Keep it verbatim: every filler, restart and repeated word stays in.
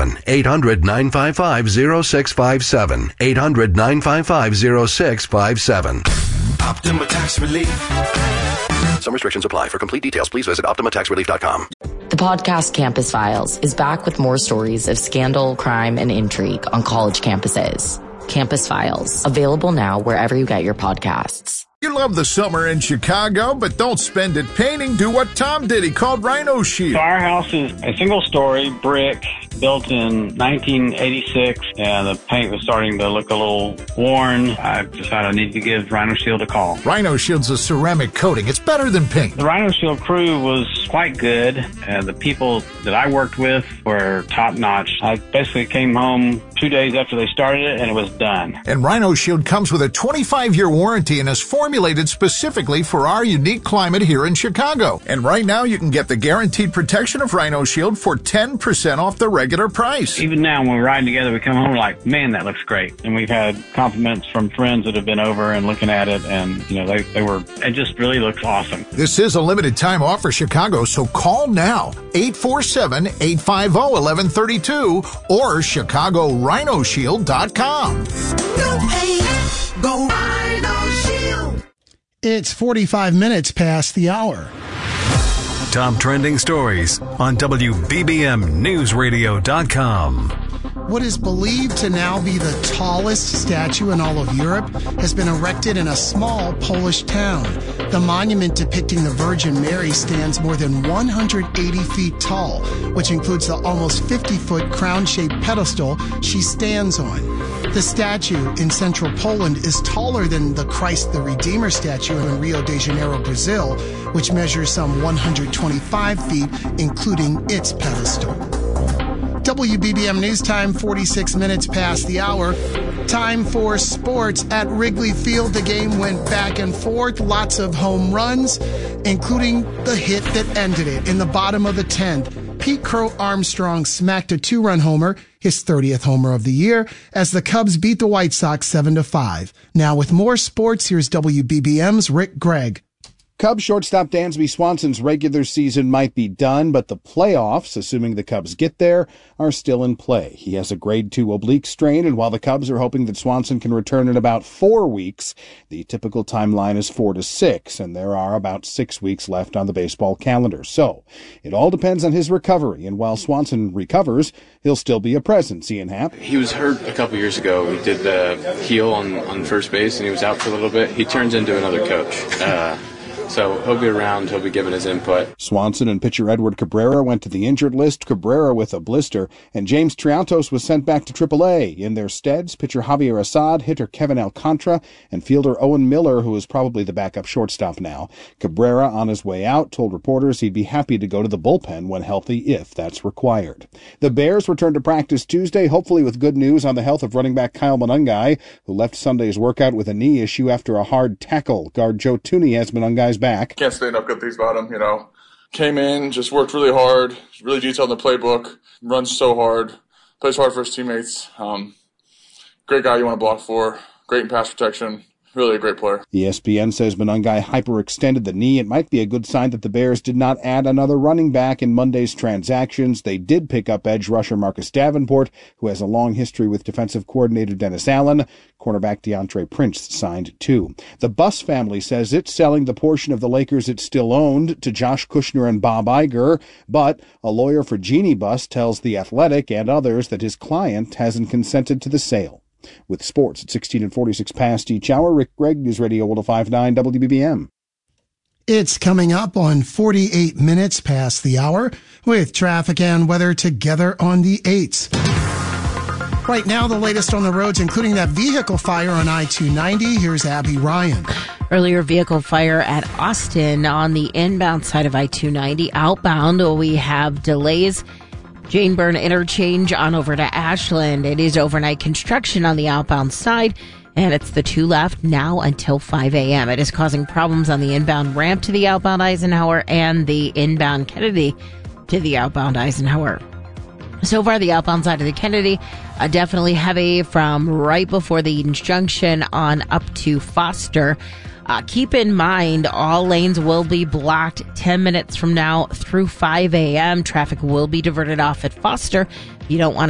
eight hundred, nine five five, zero six five seven. eight hundred, nine five five, zero six five seven. Optima Tax Relief. Some restrictions apply. For complete details, please visit optima tax relief dot com. The podcast Campus Files is back with more stories of scandal, crime, and intrigue on college campuses. Campus Files, available now wherever you get your podcasts. You love the summer in Chicago, but don't spend it painting. Do what Tom did. He called Rhino Shield. So our house is a single-story brick built in nineteen eighty-six, and the paint was starting to look a little worn. I decided I needed to give Rhino Shield a call. Rhino Shield's a ceramic coating. It's better than paint. The Rhino Shield crew was quite good, and the people that I worked with were top-notch. I basically came home two days after they started it, and it was done. And Rhino Shield comes with a twenty-five year warranty and is formulated specifically for our unique climate here in Chicago. And right now, you can get the guaranteed protection of Rhino Shield for ten percent off the regular price. Even now, when we ride together, we come home, we're like, man, that looks great. And we've had compliments from friends that have been over and looking at it, and, you know, they, they were, it just really looks awesome. This is a limited time offer, Chicago, so call now, eight four seven, eight five zero, one one three two or chicago rhino shield dot com. Go paint, go Rhino Shield. It's forty-five minutes past the hour. Top trending stories on W B B M News Radio dot com. What is believed to now be the tallest statue in all of Europe has been erected in a small Polish town. The monument depicting the Virgin Mary stands more than one hundred eighty feet tall, which includes the almost fifty foot crown-shaped pedestal she stands on. The statue in central Poland is taller than the Christ the Redeemer statue in Rio de Janeiro, Brazil, which measures some one hundred twenty-five feet, including its pedestal. W B B M News Time, forty-six minutes past the hour. Time for sports at Wrigley Field. The game went back and forth. Lots of home runs, including the hit that ended it in the bottom of the tenth. Pete Crow Armstrong smacked a two-run homer, his thirtieth homer of the year, as the Cubs beat the White Sox seven to five. Now with more sports, here's W B B M's Rick Gregg. Cubs shortstop Dansby Swanson's regular season might be done, but the playoffs, assuming the Cubs get there, are still in play. He has a grade two oblique strain, and while the Cubs are hoping that Swanson can return in about four weeks, the typical timeline is four to six, and there are about six weeks left on the baseball calendar. So, it all depends on his recovery, and while Swanson recovers, he'll still be a presence, Ian Happ. He was hurt a couple years ago. He did the heel on, on first base, and he was out for a little bit. He turns into another coach. Uh, So he'll be around, he'll be giving his input. Swanson and pitcher Edward Cabrera went to the injured list, Cabrera with a blister, and James Triantos was sent back to triple A. In their steads, pitcher Javier Assad, hitter Kevin Alcantara, and fielder Owen Miller, who is probably the backup shortstop now. Cabrera, on his way out, told reporters he'd be happy to go to the bullpen when healthy if that's required. The Bears returned to practice Tuesday, hopefully with good news on the health of running back Kyle Monangai, who left Sunday's workout with a knee issue after a hard tackle. Guard Joe Tooney has Monangai's back. Can't say enough good things about him, you know. Came in, just worked really hard, really detailed in the playbook, runs so hard, plays hard for his teammates. Um, great guy you want to block for, great in pass protection. Really a great player. E S P N says Monangai hyperextended the knee. It might be a good sign that the Bears did not add another running back in Monday's transactions. They did pick up edge rusher Marcus Davenport, who has a long history with defensive coordinator Dennis Allen. Cornerback DeAndre Prince signed too. The Buss family says it's selling the portion of the Lakers it still owned to Josh Kushner and Bob Iger, but a lawyer for Jeannie Buss tells The Athletic and others that his client hasn't consented to the sale. With sports at sixteen and forty-six past each hour, Rick Gregg, News Radio one oh five point nine W B B M. It's coming up on forty-eight minutes past the hour with traffic and weather together on the eights. Right now, the latest on the roads, including that vehicle fire on I two ninety. Here's Abby Ryan. Earlier vehicle fire at Austin on the inbound side of I two ninety. Outbound, we have delays. Jane Byrne interchange on over to Ashland. It is overnight construction on the outbound side, and it's the two left now until five a.m. It is causing problems on the inbound ramp to the outbound Eisenhower and the inbound Kennedy to the outbound Eisenhower. So far, the outbound side of the Kennedy, uh, definitely heavy from right before the Edens Junction on up to Foster. Uh, keep in mind, all lanes will be blocked ten minutes from now through five a.m. Traffic will be diverted off at Foster. You don't want to